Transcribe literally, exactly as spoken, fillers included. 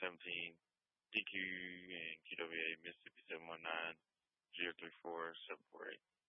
seventeen, D Q and Q W A Mississippi seven one nine, zero three four seven four eight.